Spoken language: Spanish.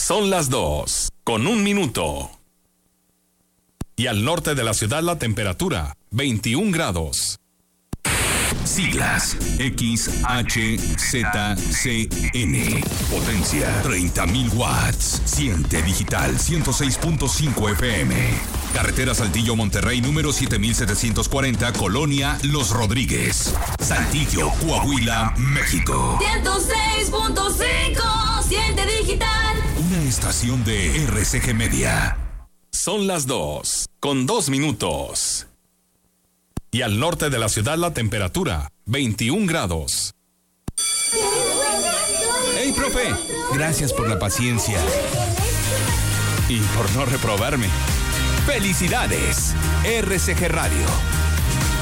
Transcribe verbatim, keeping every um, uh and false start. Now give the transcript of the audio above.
Son las dos, con un minuto. Y al norte de la ciudad la temperatura, veintiún grados. Siglas X H Z C N. Potencia treinta mil watts. Siente digital ciento seis punto cinco F M. Carretera Saltillo Monterrey número siete mil setecientos cuarenta, Colonia Los Rodríguez, Saltillo, Coahuila, México. ciento seis punto cinco. Siente digital. Una estación de R C G Media. Son las dos, con dos minutos. Y al norte de la ciudad la temperatura, veintiún grados. ¡Hey, profe! Gracias por la paciencia. Y por no reprobarme. ¡Felicidades! R C G Radio.